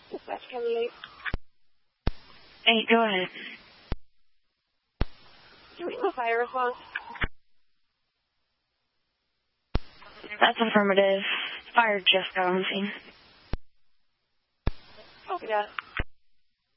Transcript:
That's Kelly. Hey, go ahead. Do we have a fire response? That's affirmative. Fire just got on scene. Oh, yeah.